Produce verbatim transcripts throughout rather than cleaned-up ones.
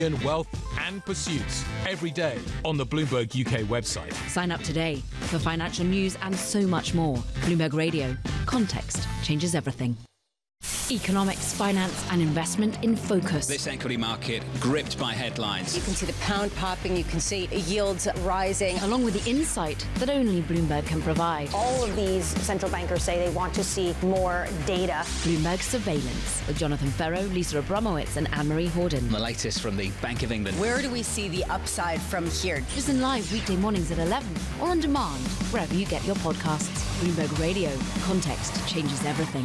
Wealth and pursuits every day on the Bloomberg U K website. Sign up today for financial news and so much more. Bloomberg Radio. Context changes everything. Economics, finance and investment in focus. This equity market gripped by headlines. You can see the pound popping, you can see yields rising. Along with the insight that only Bloomberg can provide. All of these central bankers say they want to see more data. Bloomberg Surveillance with Jonathan Ferro, Lisa Abramowitz and Anne-Marie Horden. The latest from the Bank of England. Where do we see the upside from here? Listen live weekday mornings at eleven or on demand wherever you get your podcasts. Bloomberg Radio. Context changes everything.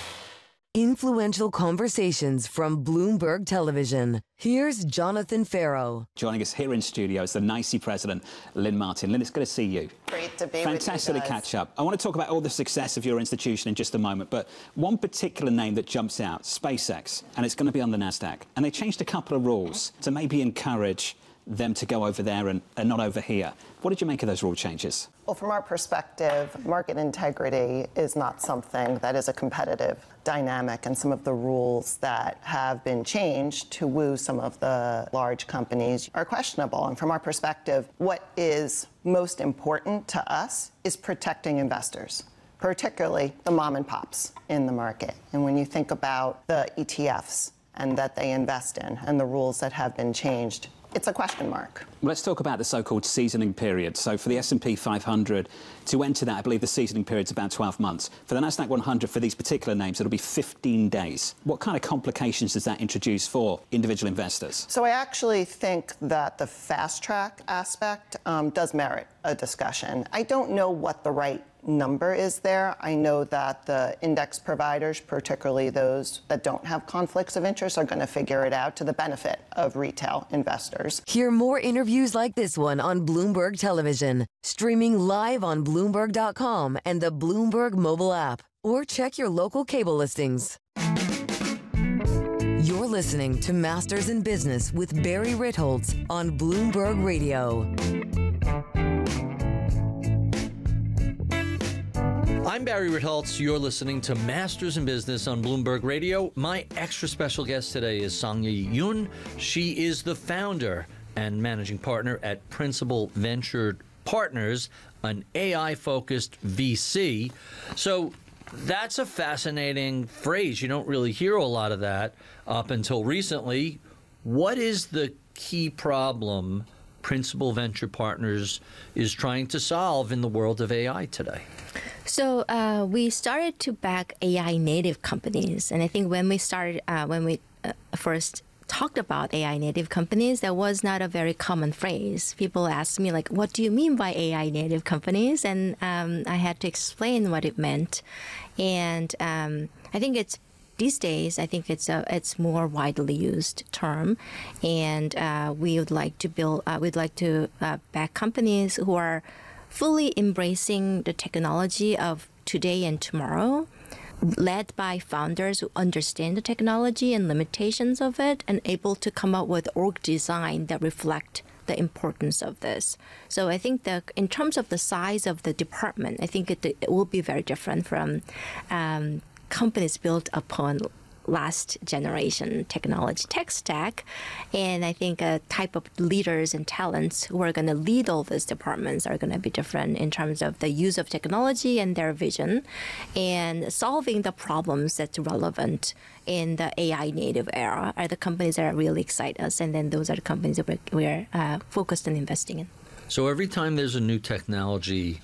Influential conversations from Bloomberg Television. Here's Jonathan Ferro. Joining us here in studio is the NYSE president, Lynn Martin. Lynn, it's good to see you. Great to be Fantastic with you to catch up. I want to talk about all the success of your institution in just a moment, but one particular name that jumps out, SpaceX, and it's going to be on the NASDAQ. And they changed a couple of rules to maybe encourage them to go over there and, and not over here. What did you make of those rule changes? Well, from our perspective, market integrity is not something that is a competitive dynamic, and some of the rules that have been changed to woo some of the large companies are questionable. And from our perspective, what is most important to us is protecting investors, particularly the mom and pops in the market. And when you think about the E T Fs and that they invest in and the rules that have been changed, it's a question mark. Let's talk about the so-called seasoning period. So for the S and P five hundred, to enter that, I believe the seasoning period's about twelve months. For the NASDAQ one hundred, for these particular names, it'll be fifteen days. What kind of complications does that introduce for individual investors? So I actually think that the fast track aspect um, does merit a discussion. I don't know what the right number is there. I know that the index providers, particularly those that don't have conflicts of interest, are going to figure it out to the benefit of retail investors. Hear more interviews like this one on Bloomberg Television, streaming live on Bloomberg dot com and the Bloomberg mobile app, or check your local cable listings. You're listening to Masters in Business with Barry Ritholtz on Bloomberg Radio. I'm Barry Ritholtz. You're listening to Masters in Business on Bloomberg Radio. My extra special guest today is Sangya Yoon. She is the founder and managing partner at Principal Venture Partners, an A I-focused V C. So that's a fascinating phrase. You don't really hear a lot of that up until recently. What is the key problem Principal Venture Partners is trying to solve in the world of A I today? So uh, we started to back A I native companies, and I think when we started, uh, when we uh, first talked about A I native companies, that was not a very common phrase. People asked me, like, what do you mean by A I native companies? And um, I had to explain what it meant. And um, I think it's these days, I think it's a it's more widely used term, and uh, we would like to build, uh, we'd like to uh, back companies who are fully embracing the technology of today and tomorrow, led by founders who understand the technology and limitations of it, and able to come up with org design that reflect the importance of this. So I think that in terms of the size of the department, I think it, it will be very different from um, companies built upon last generation technology tech stack. And I think a type of leaders and talents who are going to lead all these departments are going to be different in terms of the use of technology and their vision and solving the problems that's relevant in the A I native era are the companies that really excite us. And then those are the companies that we're, we're uh, focused on investing in. So every time there's a new technology,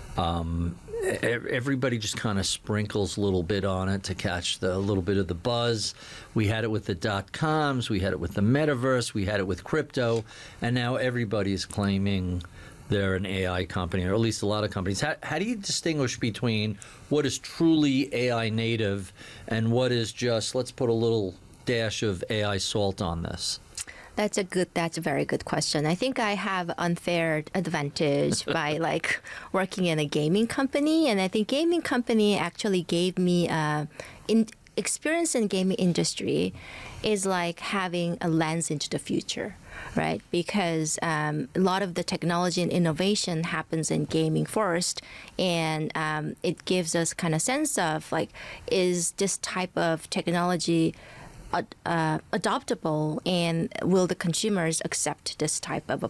um, everybody just kind of sprinkles a little bit on it to catch the, a little bit of the buzz. We had it with the dot-coms, we had it with the metaverse, we had it with crypto, and now everybody's claiming they're an A I company, or at least a lot of companies. How, how do you distinguish between what is truly A I native and what is just, let's put a little dash of A I salt on this? That's a good. That's a very good question. I think I have unfair advantage by like working in a gaming company, and I think gaming company actually gave me uh, in experience in gaming industry is like having a lens into the future, right? Because um, a lot of the technology and innovation happens in gaming first, and um, it gives us kind of sense of like, is this type of technology uh, adoptable, and will the consumers accept this type of a